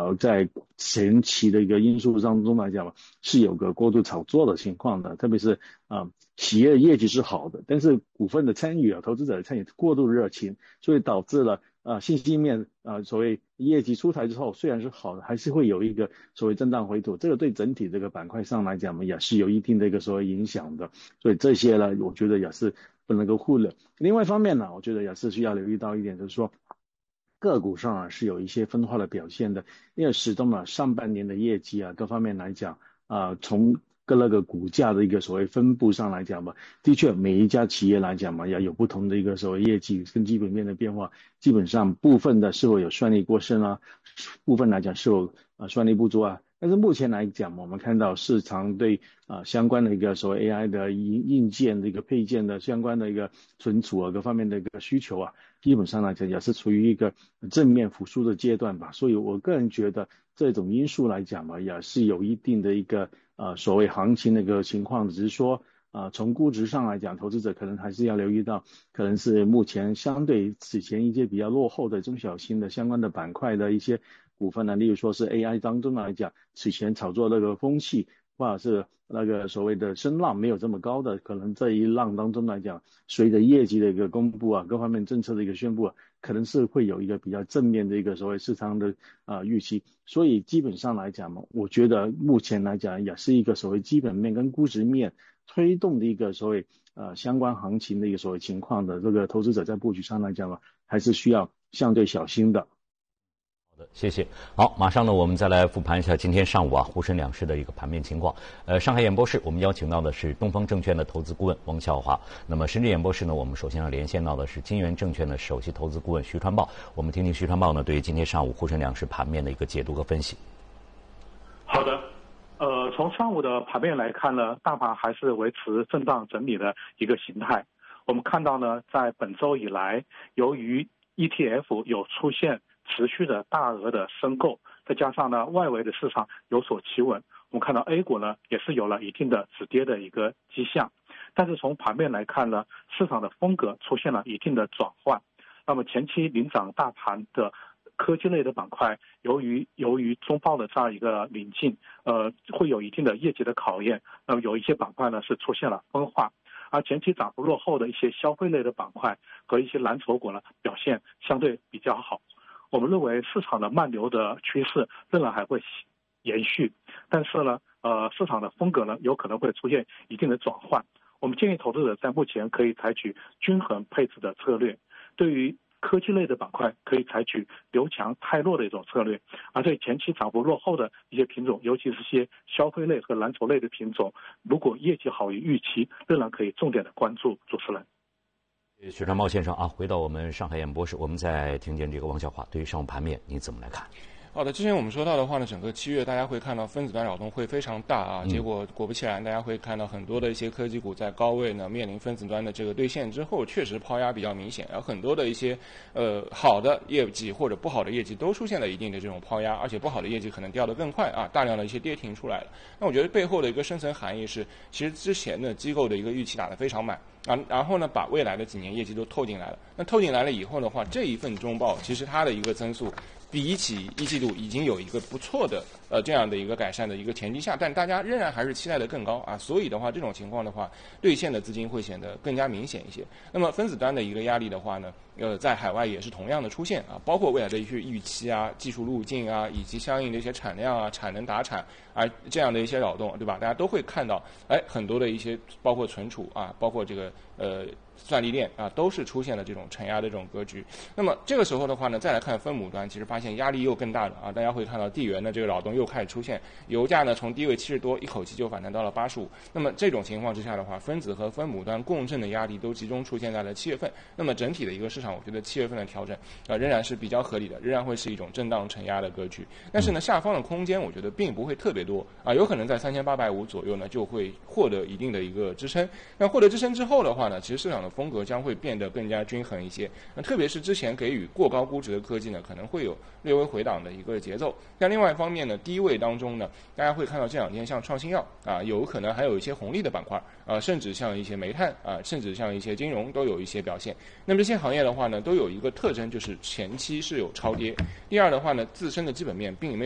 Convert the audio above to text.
在前期的一个因素当中来讲是有个过度炒作的情况的，特别是企业业绩是好的，但是股份的参与投资者的参与过度热情，所以导致了信息面所谓业绩出台之后虽然是好的，还是会有一个所谓震荡回吐，这个对整体这个板块上来讲也是有一定的一个所谓影响的，所以这些呢，我觉得也是不能够忽略。另外一方面呢，我觉得也是需要留意到一点，就是说个股上是有一些分化的表现的，因为始终上半年的业绩各方面来讲从那个股价的一个所谓分布上来讲的确每一家企业来讲也有不同的一个所谓业绩跟基本面的变化，基本上部分的是否有顺利过剩部分来讲是否顺利不足但是目前来讲我们看到市场对相关的一个所谓 AI 的硬件的一个配件的相关的一个存储各方面的一个需求基本上来讲也是处于一个正面复苏的阶段吧，所以我个人觉得这种因素来讲也是有一定的一个所谓行情的一个情况，只是说从估值上来讲，投资者可能还是要留意到，可能是目前相对此前一些比较落后的中小型的相关的板块的一些股份例如说是 AI 当中来讲，此前炒作那个风气或者是那个所谓的声浪没有这么高的，可能这一浪当中来讲，随着业绩的一个公布各方面政策的一个宣布可能是会有一个比较正面的一个所谓市场的预期，所以基本上来讲我觉得目前来讲也是一个所谓基本面跟估值面推动的一个所谓相关行情的一个所谓情况的这个投资者在布局上来讲还是需要相对小心的。 好的，谢谢。好，马上呢，我们再来复盘一下今天上午沪深两市的一个盘面情况。上海演播室我们邀请到的是东方证券的投资顾问翁笑华。那么深圳演播室呢，我们首先要连线到的是金源证券的首席投资顾问徐传豹。我们听听徐传豹呢对于今天上午沪深两市盘面的一个解读和分析。 好的。从上午的盘面来看呢，大盘还是维持震荡整理的一个形态。我们看到呢，在本周以来，由于 ETF 有出现持续的大额的申购，再加上呢外围的市场有所企稳，我们看到 A 股呢也是有了一定的止跌的一个迹象。但是从盘面来看呢，市场的风格出现了一定的转换。那么前期领涨大盘的科技类的板块，由于中报的这样一个临近，会有一定的业绩的考验。那么有一些板块呢是出现了分化，而前期涨幅落后的一些消费类的板块和一些蓝筹股呢表现相对比较好。我们认为市场的慢牛的趋势仍然还会延续，但是呢，市场的风格呢有可能会出现一定的转换。我们建议投资者在目前可以采取均衡配置的策略，对于科技类的板块可以采取留强太弱的一种策略，而对前期涨幅落后的一些品种，尤其是些消费类和蓝筹类的品种，如果业绩好于预期，仍然可以重点的关注。主持人。 徐传豹先生回到我们上海演播室，我们再听见这个汪笑华对于上午盘面你怎么来看？ 好的，之前我们说到的话呢，整个7月大家会看到分子端扰动会非常大结果果不其然，大家会看到很多的一些科技股在高位呢面临分子端的这个兑现之后，确实抛压比较明显，而很多的一些好的业绩或者不好的业绩都出现了一定的这种抛压，而且不好的业绩可能掉得更快大量的一些跌停出来了。那我觉得背后的一个深层含义是，其实之前的机构的一个预期打得非常满然后呢把未来的几年业绩都透进来了。那透进来了以后的话，这一份中报其实它的一个增速比起一季度已经有一个不错的这样的一个改善的一个前提下，但大家仍然还是期待的更高所以的话这种情况的话，兑现的资金会显得更加明显一些。那么分子端的一个压力的话呢，在海外也是同样的出现包括未来的一些预期技术路径以及相应的一些产量产能达产这样的一些扰动，对吧？大家都会看到很多的一些包括存储包括这个算力链都是出现了这种承压的这种格局。那么这个时候的话呢，再来看分母端，其实发现压力又更大了大家会看到地缘的这个扰动又开始出现，油价呢从低位70多一口气就反弹到了85。那么这种情况之下的话，分子和分母端共振的压力都集中出现在了7月份。那么整体的一个市场，我觉得7月份的调整仍然是比较合理的，仍然会是一种震荡承压的格局。但是呢，下方的空间我觉得并不会特别多有可能在3850左右呢就会获得一定的一个支撑。那获得支撑之后的话呢，其实市场的风格将会变得更加均衡一些。那特别是之前给予过高估值的科技呢，可能会有略微回档的一个节奏。但另外一方面呢，低位当中呢，大家会看到这两天像创新药有可能还有一些红利的板块甚至像一些煤炭甚至像一些金融都有一些表现。那么这些行业的话呢，都有一个特征，就是前期是有超跌。第二的话呢，自身的基本面并没有